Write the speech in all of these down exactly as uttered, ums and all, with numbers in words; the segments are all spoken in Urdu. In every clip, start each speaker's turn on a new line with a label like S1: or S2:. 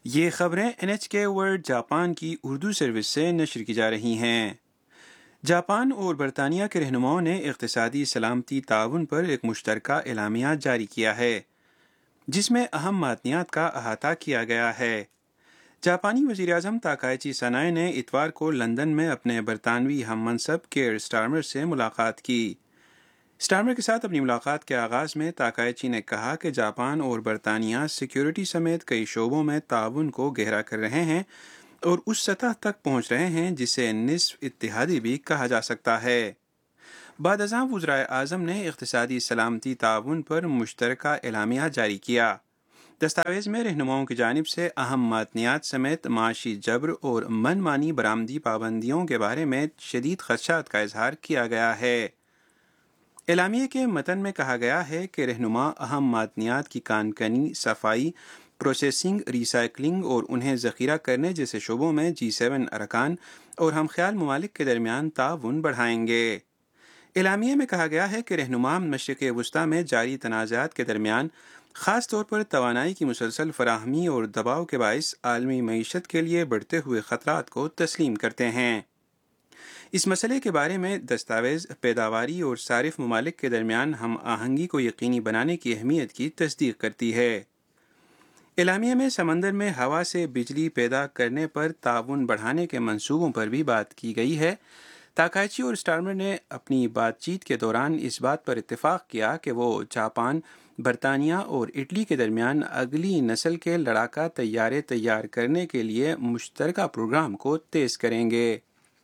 S1: یہ خبریں این ایچ کے ورلڈ جاپان کی اردو سروس سے نشر کی جا رہی ہیں۔ جاپان اور برطانیہ کے رہنماؤں نے اقتصادی سلامتی تعاون پر ایک مشترکہ اعلامیہ جاری کیا ہے، جس میں اہم معدنیات کا احاطہ کیا گیا ہے۔ جاپانی وزیر اعظم تاکائچی سنائے نے اتوار کو لندن میں اپنے برطانوی ہم منصب کیئر سٹارمر سے ملاقات کی۔ سٹارمر کے ساتھ اپنی ملاقات کے آغاز میں تاکائچی نے کہا کہ جاپان اور برطانیہ سیکیورٹی سمیت کئی شعبوں میں تعاون کو گہرا کر رہے ہیں اور اس سطح تک پہنچ رہے ہیں جسے نصف اتحادی بھی کہا جا سکتا ہے۔ بعد ازاں وزرائے اعظم نے اقتصادی سلامتی تعاون پر مشترکہ اعلامیہ جاری کیا۔ دستاویز میں رہنماؤں کی جانب سے اہم معدنیات سمیت معاشی جبر اور من مانی برآمدی پابندیوں کے بارے میں شدید خدشات کا اظہار کیا گیا ہے۔ اعلامیے کے متن میں کہا گیا ہے کہ رہنما اہم معدنیات کی کان کنی، صفائی، پروسیسنگ، ری سائیکلنگ اور انہیں ذخیرہ کرنے جیسے شعبوں میں جی سیون ارکان اور ہم خیال ممالک کے درمیان تعاون بڑھائیں گے۔ اعلامیے میں کہا گیا ہے کہ رہنما مشرق وسطیٰ میں جاری تنازعات کے درمیان خاص طور پر توانائی کی مسلسل فراہمی اور دباؤ کے باعث عالمی معیشت کے لیے بڑھتے ہوئے خطرات کو تسلیم کرتے ہیں۔ اس مسئلے کے بارے میں دستاویز پیداواری اور صارف ممالک کے درمیان ہم آہنگی کو یقینی بنانے کی اہمیت کی تصدیق کرتی ہے۔ اعلامیے میں سمندر میں ہوا سے بجلی پیدا کرنے پر تعاون بڑھانے کے منصوبوں پر بھی بات کی گئی ہے۔ تاکائچی اور سٹارمر نے اپنی بات چیت کے دوران اس بات پر اتفاق کیا کہ وہ جاپان، برطانیہ اور اٹلی کے درمیان اگلی نسل کے لڑاکا طیارے تیار کرنے کے لیے مشترکہ پروگرام کو تیز کریں گے۔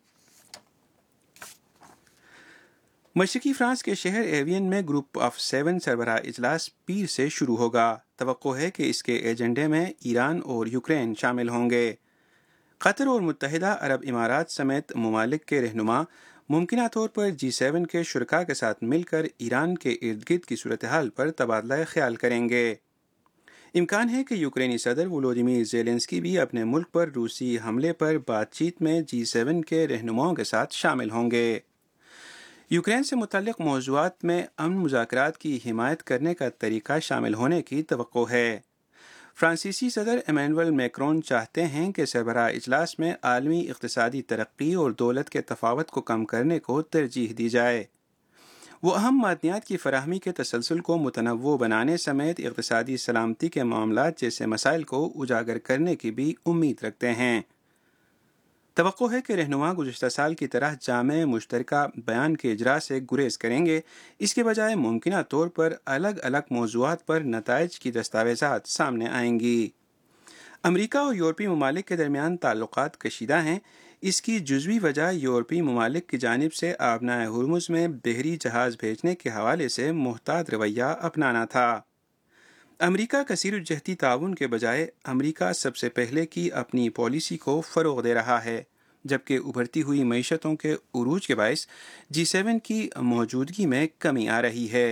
S1: مشرقی فرانس کے شہر ایوین میں گروپ آف سیون سربراہ اجلاس پیر سے شروع ہوگا۔ توقع ہے کہ اس کے ایجنڈے میں ایران اور یوکرین شامل ہوں گے۔ قطر اور متحدہ عرب امارات سمیت ممالک کے رہنما ممکنہ طور پر جی سیون کے شرکاء کے ساتھ مل کر ایران کے ارد گرد کی صورتحال پر تبادلہ خیال کریں گے۔ امکان ہے کہ یوکرینی صدر ولودیمیر زیلنسکی بھی اپنے ملک پر روسی حملے پر بات چیت میں جی سیون کے رہنماؤں کے ساتھ شامل ہوں گے۔ یوکرین سے متعلق موضوعات میں امن مذاکرات کی حمایت کرنے کا طریقہ شامل ہونے کی توقع ہے۔ فرانسیسی صدر ایمینوئل میکرون چاہتے ہیں کہ سربراہ اجلاس میں عالمی اقتصادی ترقی اور دولت کے تفاوت کو کم کرنے کو ترجیح دی جائے۔ وہ اہم معدنیات کی فراہمی کے تسلسل کو متنوع بنانے سمیت اقتصادی سلامتی کے معاملات جیسے مسائل کو اجاگر کرنے کی بھی امید رکھتے ہیں۔ توقع ہے کہ رہنما گزشتہ سال کی طرح جامع مشترکہ بیان کے اجرا سے گریز کریں گے، اس کے بجائے ممکنہ طور پر الگ الگ موضوعات پر نتائج کی دستاویزات سامنے آئیں گی۔ امریکہ اور یورپی ممالک کے درمیان تعلقات کشیدہ ہیں۔ اس کی جزوی وجہ یورپی ممالک کی جانب سے آبنائے ہرمز میں بحری جہاز بھیجنے کے حوالے سے محتاط رویہ اپنانا تھا۔ امریکہ کثیر الجہتی تعاون کے بجائے امریکہ سب سے پہلے کی اپنی پالیسی کو فروغ دے رہا ہے، جبکہ ابھرتی ہوئی معیشتوں کے عروج کے باعث جی سیون کی موجودگی میں کمی آ رہی ہے۔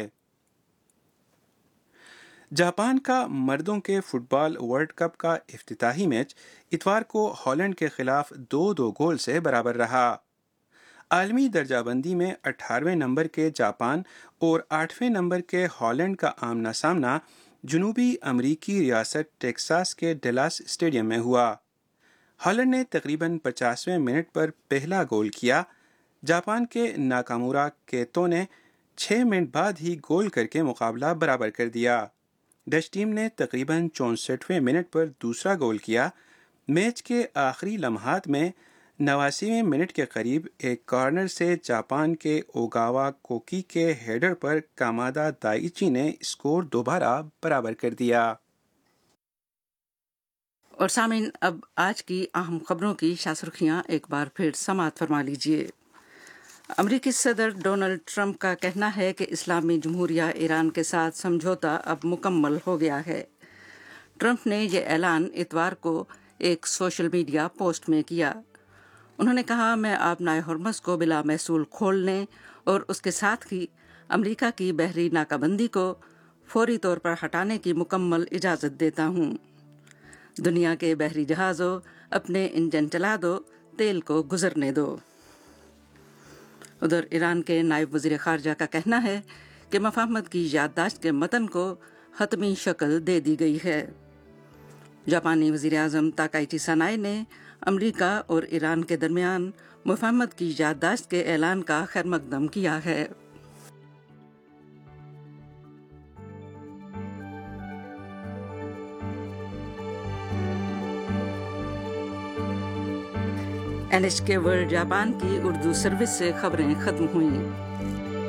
S1: جاپان کا مردوں کے فٹ بال ورلڈ کپ کا افتتاحی میچ اتوار کو ہالینڈ کے خلاف دو دو گول سے برابر رہا۔ عالمی درجہ بندی میں اٹھارہویں نمبر کے جاپان اور آٹھویں نمبر کے ہالینڈ کا آمنا سامنا جنوبی امریکی ریاست ٹیکساس کے ڈلاس اسٹیڈیم میں ہوا۔ ہالینڈ نے تقریباً پچاسویں منٹ پر پہلا گول کیا۔ جاپان کے ناکامورا کیتو نے چھ منٹ بعد ہی گول کر کے مقابلہ برابر کر دیا۔ ڈچ ٹیم نے تقریباً چونسٹھویں منٹ پر دوسرا گول کیا۔ میچ کے آخری لمحات میں نواسیویں منٹ کے قریب ایک کارنر سے جاپان کے اوگاوا کوکی کے ہیڈر پر کامادا دائیچی نے اسکور دوبارہ برابر کر دیا۔
S2: اور سامعین، اب آج کی اہم خبروں کی شاہسرخیاں ایک بار پھر سماعت فرما لیجیے۔ امریکی صدر ڈونلڈ ٹرمپ کا کہنا ہے کہ اسلامی جمہوریہ ایران کے ساتھ سمجھوتا اب مکمل ہو گیا ہے۔ ٹرمپ نے یہ اعلان اتوار کو ایک سوشل میڈیا پوسٹ میں کیا۔ انہوں نے کہا، میں آبنائے ہرمز کو بلا محصول کھولنے اور اس کے ساتھ ہی امریکہ کی بحری ناکہ بندی کو فوری طور پر ہٹانے کی مکمل اجازت دیتا ہوں۔ دنیا کے بحری جہازوں، اپنے انجن چلا دو، تیل کو گزرنے دو۔ ادھر ایران کے نائب وزیر خارجہ کا کہنا ہے کہ مفاہمت کی یادداشت کے متن کو حتمی شکل دے دی گئی ہے۔ جاپانی وزیر اعظم تاکائچی سانائے نے امریکہ اور ایران کے درمیان مفاہمت کی یادداشت کے اعلان کا خیر مقدم کیا ہے۔ این ایچ کے ورلڈ جاپان کی اردو سروس سے خبریں ختم ہوئیں۔